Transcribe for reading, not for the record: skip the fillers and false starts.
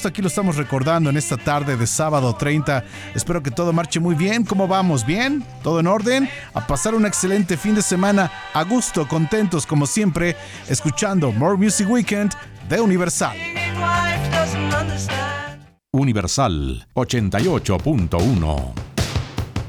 supuesto, aquí lo estamos recordando en esta tarde de sábado 30. Espero que todo marche muy bien. ¿Cómo vamos? ¿Bien? ¿Todo en orden? A pasar un excelente fin de semana a gusto, contentos como siempre, escuchando More Music Weekend de Universal. Universal 88.1